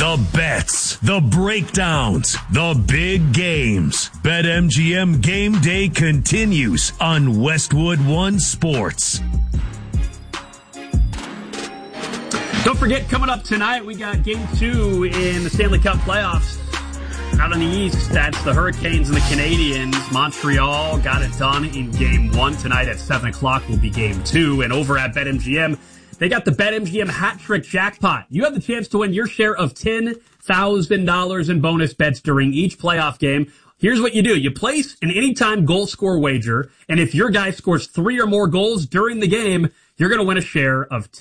The bets, the breakdowns, the big games. BetMGM Game Day continues on Westwood One Sports. Don't forget, coming up tonight, we got Game 2 in the Stanley Cup playoffs. Out in the East, that's the Hurricanes and the Canadiens. Montreal got it done in Game 1. Tonight at 7 o'clock will be Game 2. And over at BetMGM, they got the BetMGM Hat Trick Jackpot. You have the chance to win your share of $10,000 in bonus bets during each playoff game. Here's what you do. You place an anytime goal score wager, and if your guy scores 3 or more goals during the game, you're going to win a share of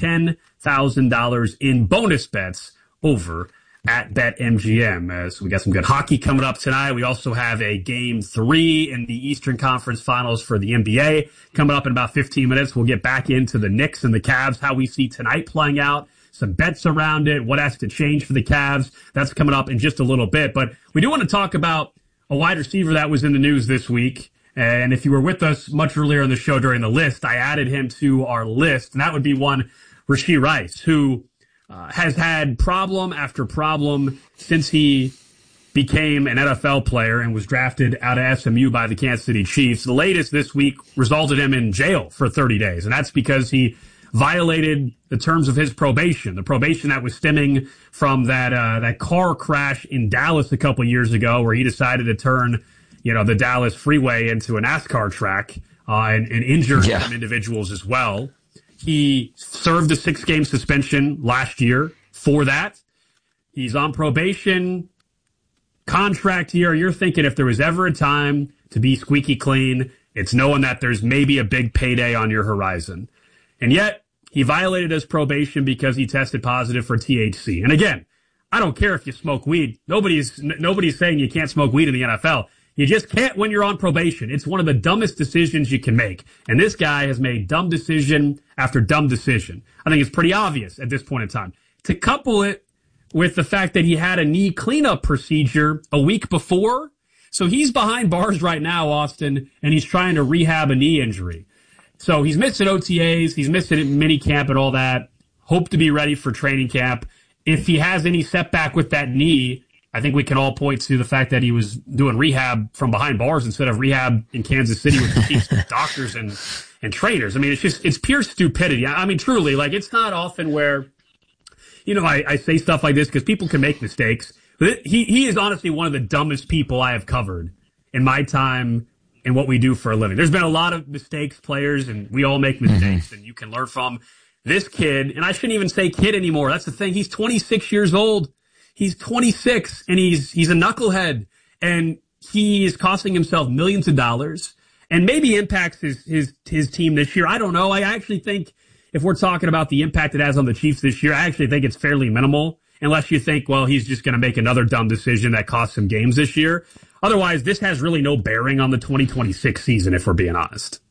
$10,000 in bonus bets over at BetMGM. So we got some good hockey coming up tonight. We also have a Game 3 in the Eastern Conference Finals for the NBA coming up in about 15 minutes. We'll get back into the Knicks and the Cavs, how we see tonight playing out, some bets around it, what has to change for the Cavs. That's coming up in just a little bit. But we do want to talk about a wide receiver that was in the news this week. And if you were with us much earlier in the show during the list, I added him to our list, and that would be one, Rashee Rice, who has had problem after problem since he became an NFL player and was drafted out of SMU by the Kansas City Chiefs. The latest this week resulted him in jail for 30 days, and that's because he violated the terms of his probation, the probation that was stemming from that car crash in Dallas a couple years ago, where he decided to turn, the Dallas freeway into a NASCAR track, and injured some individuals as well. He served a 6-game suspension last year for that. He's on probation, contract year. You're thinking if there was ever a time to be squeaky clean, it's knowing that there's maybe a big payday on your horizon. And yet, he violated his probation because he tested positive for THC. And again, I don't care if you smoke weed. Nobody's saying you can't smoke weed in the NFL. You just can't when you're on probation. It's one of the dumbest decisions you can make. And this guy has made dumb decision after dumb decision. I think it's pretty obvious at this point in time. To couple it with the fact that he had a knee cleanup procedure a week before. So he's behind bars right now, Austin, and he's trying to rehab a knee injury. So he's missing OTAs, he's missing mini camp and all that. Hope to be ready for training camp. If he has any setback with that knee, I think we can all point to the fact that he was doing rehab from behind bars instead of rehab in Kansas City with the Chiefs doctors and trainers. I mean, it's pure stupidity. I mean, truly, it's not often where, I say stuff like this because people can make mistakes. He is honestly one of the dumbest people I have covered in my time in what we do for a living. There's been a lot of mistakes, players, and we all make mistakes, and you can learn from this kid. And I shouldn't even say kid anymore. That's the thing. He's 26 years old. He's 26 and he's a knucklehead, and he is costing himself millions of dollars and maybe impacts his team this year. I don't know. I actually think if we're talking about the impact it has on the Chiefs this year, I actually think it's fairly minimal, unless you think, well, he's just going to make another dumb decision that costs him games this year. Otherwise, this has really no bearing on the 2026 season, if we're being honest.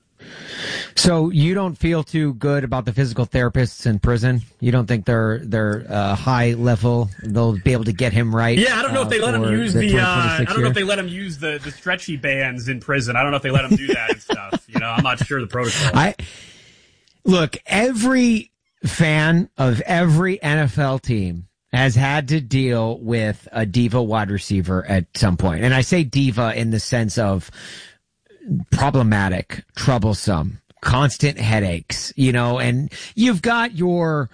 So you don't feel too good about the physical therapists in prison? You don't think they're high level? They'll be able to get him right? Yeah, I don't know if they let him use I don't know if they let him use the stretchy bands in prison. I don't know if they let him do that and stuff. I'm not sure the protocol. Look, every fan of every NFL team has had to deal with a diva wide receiver at some point. And I say diva in the sense of problematic, troublesome, constant headaches, and you've got your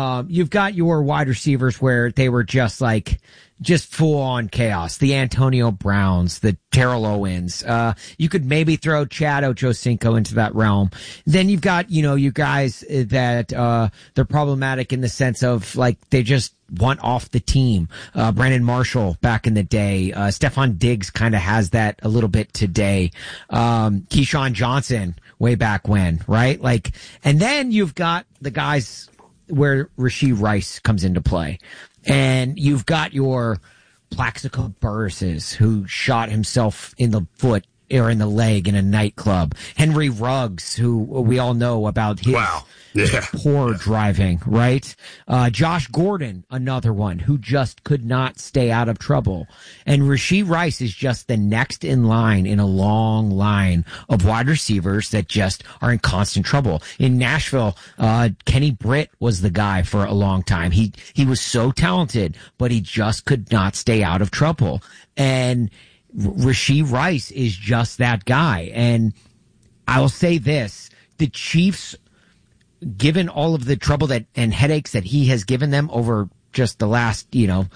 wide receivers where they were just full on chaos. The Antonio Browns, the Terrell Owens. You could maybe throw Chad Ochocinco into that realm. Then you've got, you guys that, they're problematic in the sense of they just want off the team. Brandon Marshall back in the day. Stephon Diggs kind of has that a little bit today. Keyshawn Johnson way back when, right? And then you've got the guys where Rashee Rice comes into play. And you've got your Plaxico Burress who shot himself in the foot or in the leg in a nightclub. Henry Ruggs, who we all know about his poor driving, right? Josh Gordon, another one who just could not stay out of trouble. And Rashee Rice is just the next in line in a long line of wide receivers that just are in constant trouble. In Nashville, Kenny Britt was the guy for a long time. He was so talented, but he just could not stay out of trouble. And Rashee Rice is just that guy. And I will say this, the Chiefs, given all of the trouble and headaches that he has given them over just the last,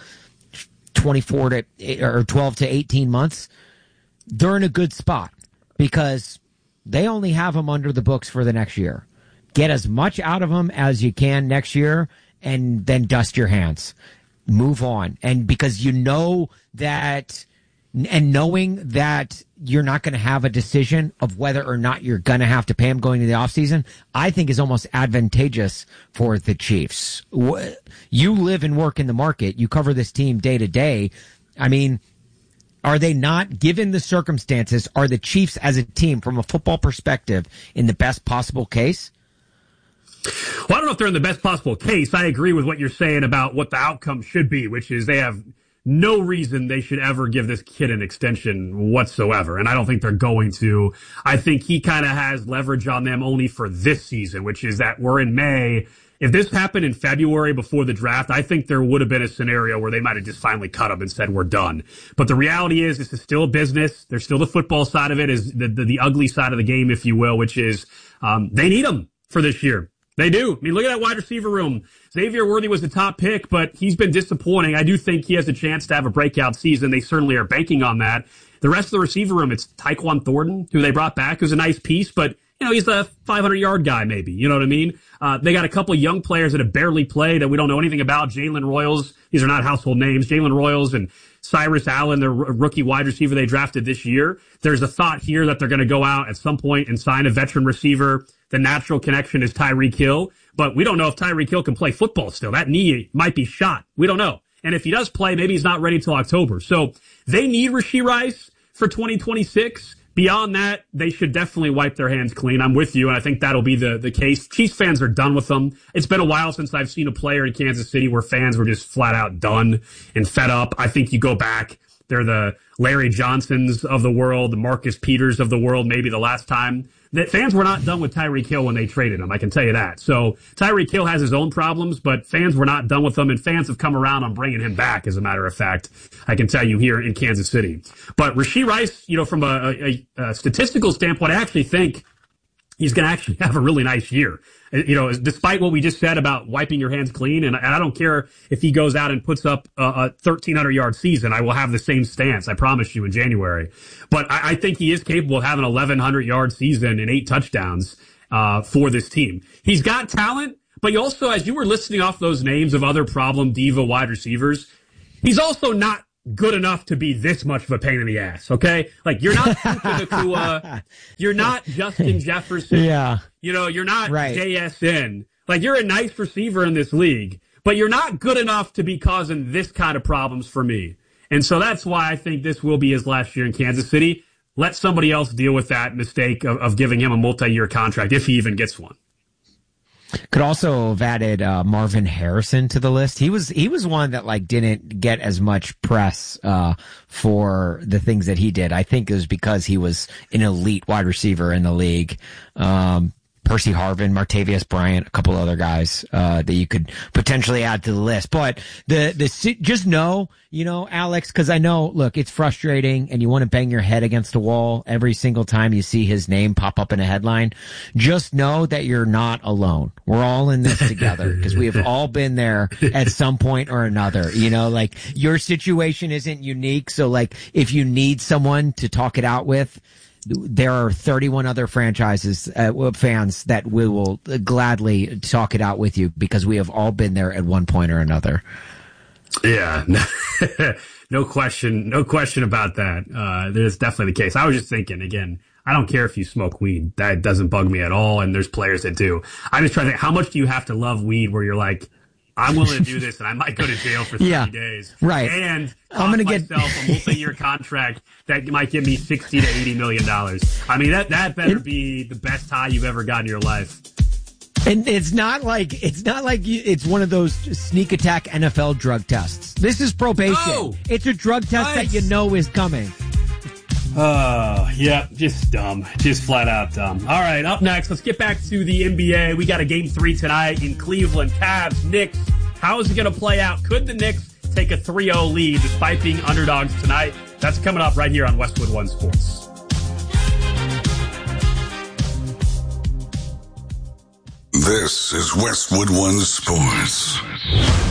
12 to 18 months, they're in a good spot because they only have him under the books for the next year. Get as much out of him as you can next year and then dust your hands. Move on. And because you know that, and knowing that you're not going to have a decision of whether or not you're going to have to pay him going into the offseason, I think is almost advantageous for the Chiefs. You live and work in the market. You cover this team day to day. I mean, are they not, given the circumstances, are the Chiefs as a team from a football perspective in the best possible case? Well, I don't know if they're in the best possible case. I agree with what you're saying about what the outcome should be, which is they have no reason they should ever give this kid an extension whatsoever. And I don't think they're going to. I think he kind of has leverage on them only for this season, which is that we're in May. If this happened in February before the draft, I think there would have been a scenario where they might have just finally cut him and said, we're done. But the reality is this is still a business. There's still the football side of it, is the ugly side of the game, if you will, which is they need him for this year. They do. I mean, look at that wide receiver room. Xavier Worthy was the top pick, but he's been disappointing. I do think he has a chance to have a breakout season. They certainly are banking on that. The rest of the receiver room, it's Tyquan Thornton, who they brought back, who's a nice piece, but he's a 500-yard guy maybe. You know what I mean? They got a couple of young players that have barely played that we don't know anything about. Jalen Royals. These are not household names. Jalen Royals and Cyrus Allen, the rookie wide receiver they drafted this year. There's a thought here that they're going to go out at some point and sign a veteran receiver. The natural connection is Tyreek Hill, but we don't know if Tyreek Hill can play football still. That knee might be shot. We don't know. And if he does play, maybe he's not ready till October. So they need Rashee Rice for 2026. Beyond that, they should definitely wipe their hands clean. I'm with you, and I think that'll be the case. Chiefs fans are done with them. It's been a while since I've seen a player in Kansas City where fans were just flat out done and fed up. I think you go back, they're the Larry Johnsons of the world, the Marcus Peters of the world, maybe the last time. That fans were not done with Tyreek Hill when they traded him, I can tell you that. So Tyreek Hill has his own problems, but fans were not done with him, and fans have come around on bringing him back, as a matter of fact, I can tell you here in Kansas City. But Rashee Rice, from a statistical standpoint, I actually think he's going to actually have a really nice year. Despite what we just said about wiping your hands clean, and I don't care if he goes out and puts up a 1,300-yard season, I will have the same stance, I promise you, in January. But I think he is capable of having an 1,100-yard season and 8 touchdowns for this team. He's got talent, but he also, as you were listing off those names of other problem diva wide receivers, he's also not good enough to be this much of a pain in the ass, okay? Like, you're not Puka Nacua, you're not Justin Jefferson, you're not JSN. Like, you're a nice receiver in this league, but you're not good enough to be causing this kind of problems for me. And so that's why I think this will be his last year in Kansas City. Let somebody else deal with that mistake of giving him a multi-year contract, if he even gets one. Could also have added Marvin Harrison to the list. He was one that didn't get as much press for the things that he did. I think it was because he was an elite wide receiver in the league. Percy Harvin, Martavius Bryant, a couple other guys that you could potentially add to the list. But just know, Alex, because I know, look, it's frustrating and you want to bang your head against a wall every single time you see his name pop up in a headline. Just know that you're not alone. We're all in this together because we have all been there at some point or another. Your situation isn't unique. So if you need someone to talk it out with, there are 31 other franchises, fans that we will gladly talk it out with you because we have all been there at one point or another. Yeah, no question about that. That's definitely the case. I was just thinking, again, I don't care if you smoke weed. That doesn't bug me at all, and there's players that do. I just try to think, how much do you have to love weed where you're like, I'm willing to do this, and I might go to jail for 30 days. Right. And I'm going to get myself a multi-year contract that might give me $60 to $80 million. I mean, that better be the best high you've ever gotten in your life. And it's not like it's one of those sneak attack NFL drug tests. This is probation. Oh, it's a drug test that you know is coming. Oh, yeah, just dumb. Just flat out dumb. All right, up next, let's get back to the NBA. We got a Game 3 tonight in Cleveland. Cavs, Knicks. How is it going to play out? Could the Knicks take a 3-0 lead despite being underdogs tonight? That's coming up right here on Westwood One Sports. This is Westwood One Sports.